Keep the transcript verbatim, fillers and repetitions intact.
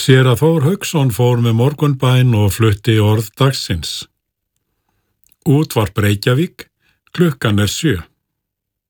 Séra Þór Hauksson fór með morgunbæn og flutti orð dagsins. Útvarp Reykjavík, klukkan er sjö.